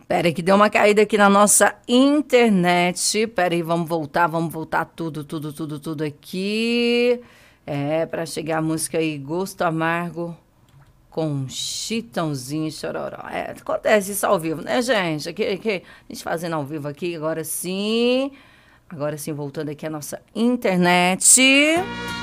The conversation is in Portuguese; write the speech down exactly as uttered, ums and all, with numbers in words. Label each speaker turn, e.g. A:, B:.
A: Pera aí que deu uma caída aqui na nossa internet. Pera aí, vamos voltar, vamos voltar tudo, tudo, tudo, tudo aqui. É, pra chegar a música aí, Gosto Amargo com Chitãozinho e Chororó. É, acontece isso ao vivo, né, gente? Aqui, aqui, a gente fazendo ao vivo aqui, agora sim. Agora sim, voltando aqui a nossa internet.